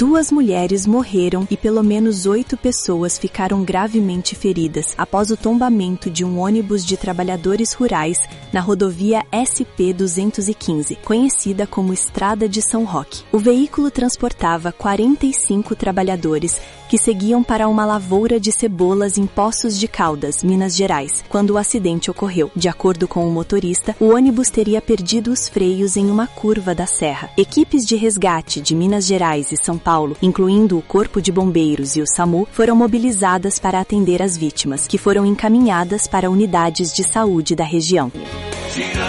2 mulheres morreram e pelo menos 8 pessoas ficaram gravemente feridas após o tombamento de um ônibus de trabalhadores rurais na rodovia SP-215, conhecida como Estrada de São Roque. O veículo transportava 45 trabalhadores que seguiam para uma lavoura de cebolas em Poços de Caldas, Minas Gerais, quando o acidente ocorreu. De acordo com o motorista, o ônibus teria perdido os freios em uma curva da serra. Equipes de resgate de Minas Gerais e São Paulo, incluindo o Corpo de Bombeiros e o SAMU, foram mobilizadas para atender as vítimas, que foram encaminhadas para unidades de saúde da região.